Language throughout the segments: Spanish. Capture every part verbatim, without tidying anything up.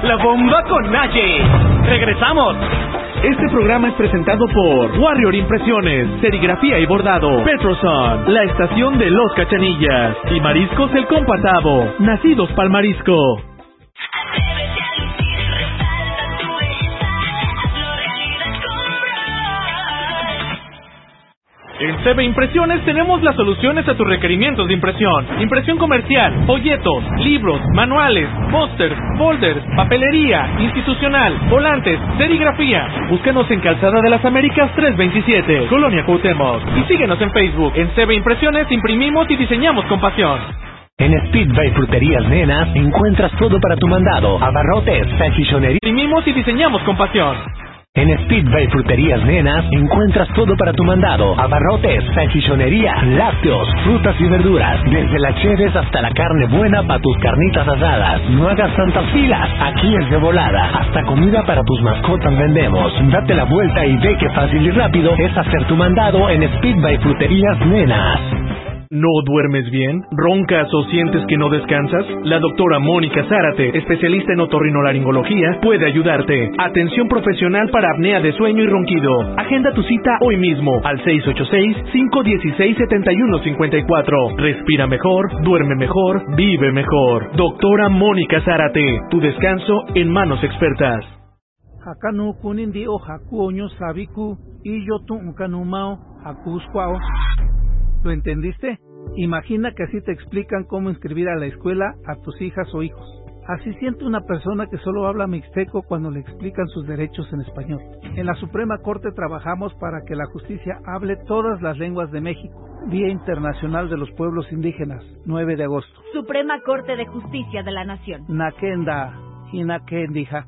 La bomba con Naye. ¡Regresamos! Este programa es presentado por Warrior Impresiones, Serigrafía y Bordado, Petroson, la estación de Los Cachanillas y Mariscos El Compatavo, nacidos pa'l marisco. En C B Impresiones tenemos las soluciones a tus requerimientos de impresión. Impresión comercial, folletos, libros, manuales, pósters, folders, papelería, institucional, volantes, serigrafía. Búscanos en Calzada de las Américas trescientos veintisiete, Colonia Cuauhtémoc. Y síguenos en Facebook. En C B Impresiones imprimimos y diseñamos con pasión. En Speedway Fruterías Nenas encuentras todo para tu mandado. Abarrotes, salchichonería. Imprimimos y diseñamos con pasión. En Speedway Fruterías Nenas encuentras todo para tu mandado. Abarrotes, salchichonería, lácteos, frutas y verduras. Desde las cheves hasta la carne buena para tus carnitas asadas. No hagas tantas filas, aquí es de volada. Hasta comida para tus mascotas vendemos. Date la vuelta y ve que fácil y rápido es hacer tu mandado en Speedway Fruterías Nenas. ¿No duermes bien? ¿Roncas o sientes que no descansas? La doctora Mónica Zárate, especialista en otorrinolaringología, puede ayudarte. Atención profesional para apnea de sueño y ronquido. Agenda tu cita hoy mismo al seis ocho seis, cinco uno seis, siete uno cinco cuatro. Respira mejor, duerme mejor, vive mejor. Doctora Mónica Zárate, tu descanso en manos expertas. Hakanu kunindi o hakuoño sabiku y yo tu kanumao hakuskwao. ¿Lo entendiste? Imagina que así te explican cómo inscribir a la escuela a tus hijas o hijos. Así siente una persona que solo habla mixteco cuando le explican sus derechos en español. En la Suprema Corte trabajamos para que la justicia hable todas las lenguas de México. Día Internacional de los Pueblos Indígenas, nueve de agosto. Suprema Corte de Justicia de la Nación. Nakenda, Hinakendija.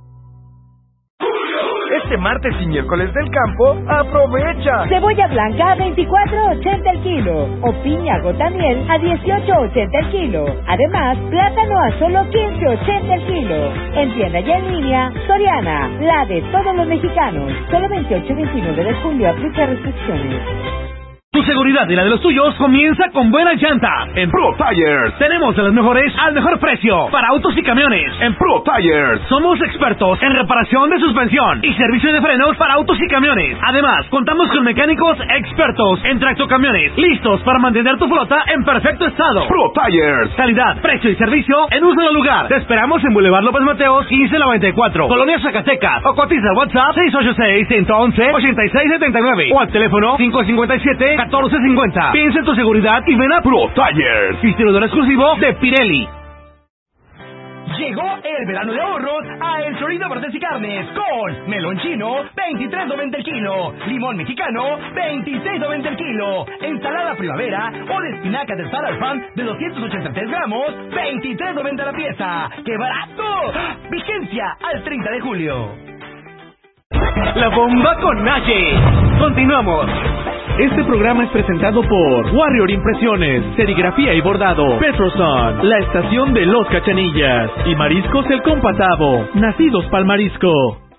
Este martes y miércoles del campo, aprovecha. Cebolla blanca a veinticuatro ochenta el kilo. O piña gotamiel a dieciocho ochenta el kilo. Además, plátano a solo quince ochenta el kilo. En tienda y en línea, Soriana, la de todos los mexicanos. Solo veintiocho y veintinueve de julio, aplica restricciones. Tu seguridad y la de los tuyos comienza con buena llanta. En Pro Tires tenemos de las mejores al mejor precio para autos y camiones. En Pro Tires somos expertos en reparación de suspensión y servicio de frenos para autos y camiones. Además, contamos con mecánicos expertos en tractocamiones, listos para mantener tu flota en perfecto estado. Pro Tires, calidad, precio y servicio en un solo lugar. Te esperamos en Boulevard López Mateos quince noventa y cuatro, Colonia Zacatecas, o cotiza al WhatsApp seis ocho seis, uno uno uno, ocho seis siete nueve o al teléfono cinco cinco siete, catorce cincuenta. Piensa en tu seguridad y ven a Pro Tires, distribuidor exclusivo de Pirelli. Llegó el verano de ahorros a El Florido Verdes y Carnes con melón chino veintitrés noventa el kilo, limón mexicano veintiséis noventa el kilo, ensalada primavera o de espinaca de Star Alfam de doscientos ochenta y tres gramos veintitrés noventa la pieza. ¡Qué barato! Vigencia al treinta de julio. La bomba con Naye. Continuamos. Este programa es presentado por Warrior Impresiones, Serigrafía y Bordado, Petroson, la estación de Los Cachanillas y Mariscos El Compatavo, nacidos pa'l marisco.